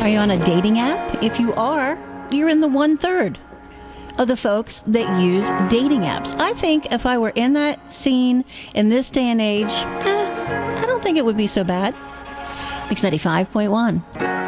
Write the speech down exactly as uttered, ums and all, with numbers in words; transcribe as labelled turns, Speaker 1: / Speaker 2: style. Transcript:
Speaker 1: Are you on a dating app? If you are, you're in the one third of the folks that use dating apps. I think if I were in that scene in this day and age, eh, I don't think it would be so bad. Mix ninety-five point one.